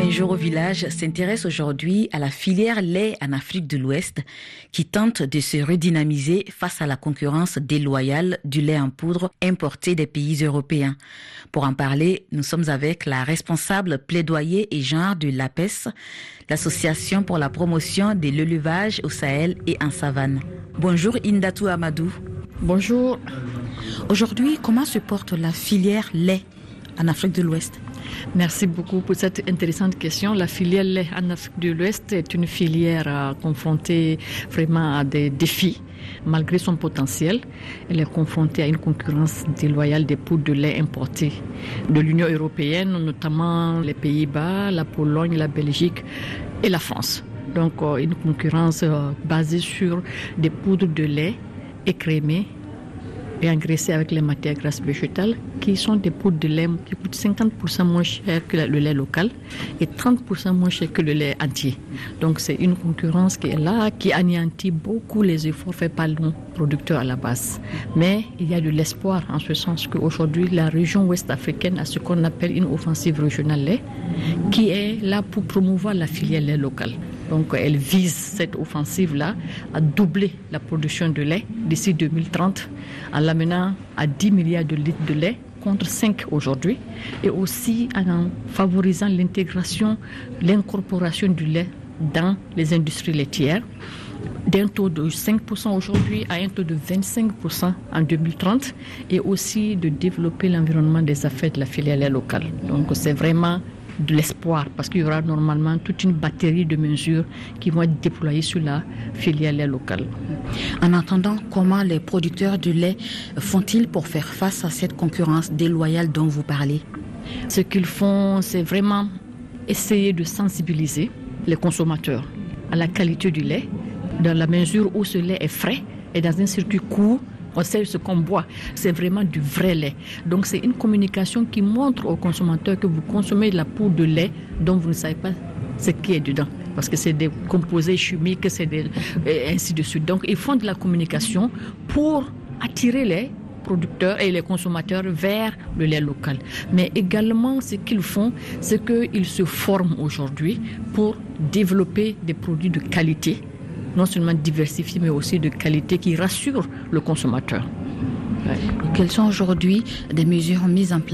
Un jour au village s'intéresse aujourd'hui à la filière lait en Afrique de l'Ouest qui tente de se redynamiser face à la concurrence déloyale du lait en poudre importé des pays européens. Pour en parler, nous sommes avec la responsable plaidoyer et genre de l'APES, l'Association pour la promotion de l'élevage au Sahel et en savane. Bonjour Indatou Amadou. Bonjour. Aujourd'hui, comment se porte la filière lait en Afrique de l'Ouest ? Merci beaucoup pour cette intéressante question. La filière lait en Afrique de l'Ouest est une filière confrontée vraiment à des défis. Malgré son potentiel, elle est confrontée à une concurrence déloyale des poudres de lait importées de l'Union européenne, notamment les Pays-Bas, la Pologne, la Belgique et la France. Donc une concurrence basée sur des poudres de lait écrémées et engraissées avec les matières grasses végétales, qui sont des poudres de lait qui coûtent 50% moins cher que le lait local et 30% moins cher que le lait entier. Donc c'est une concurrence qui est là, qui anéantit beaucoup les efforts faits par nos producteurs à la base. Mais il y a de l'espoir en ce sens qu'aujourd'hui la région ouest africaine a ce qu'on appelle une offensive régionale lait, qui est là pour promouvoir la filière lait locale. Donc elle vise cette offensive-là à doubler la production de lait d'ici 2030 en l'amenant à 10 milliards de litres de lait contre 5 aujourd'hui, et aussi en favorisant l'incorporation du lait dans les industries laitières d'un taux de 5% aujourd'hui à un taux de 25% en 2030, et aussi de développer l'environnement des affaires de la filière lait locale. Donc c'est vraiment de l'espoir, parce qu'il y aura normalement toute une batterie de mesures qui vont être déployées sur la filière lait locale. En attendant, comment les producteurs de lait font-ils pour faire face à cette concurrence déloyale dont vous parlez ? Ce qu'ils font, c'est vraiment essayer de sensibiliser les consommateurs à la qualité du lait, dans la mesure où ce lait est frais et dans un circuit court. On sait ce qu'on boit, c'est vraiment du vrai lait. Donc c'est une communication qui montre aux consommateurs que vous consommez de la poudre de lait dont vous ne savez pas ce qui est dedans. Parce que c'est des composés chimiques, ainsi de suite. Donc ils font de la communication pour attirer les producteurs et les consommateurs vers le lait local. Mais également, ce qu'ils font, c'est qu'ils se forment aujourd'hui pour développer des produits de qualité, non seulement diversifiés, mais aussi de qualité qui rassure le consommateur. Quelles sont aujourd'hui des mesures mises en place